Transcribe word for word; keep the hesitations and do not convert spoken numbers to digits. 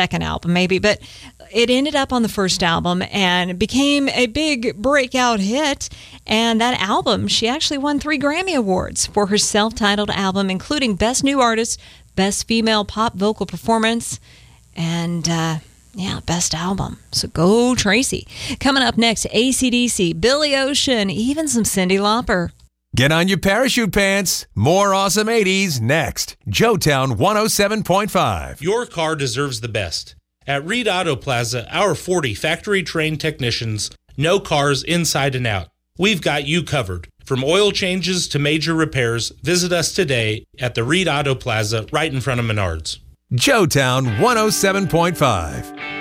second album, maybe, but it ended up on the first album and became a big breakout hit. And that album, she actually won three Grammy Awards for her self-titled album, including Best New Artist, Best Female Pop Vocal Performance, and uh, yeah, Best Album. So go Tracy. Coming up next, A C D C, Billy Ocean, even some Cyndi Lauper. Get on your parachute pants. More awesome eighties next. Joetown one oh seven point five. Your car deserves the best. At Reed Auto Plaza, our forty factory-trained technicians know cars inside and out. We've got you covered. From oil changes to major repairs, visit us today at the Reed Auto Plaza right in front of Menards. Joetown one oh seven point five.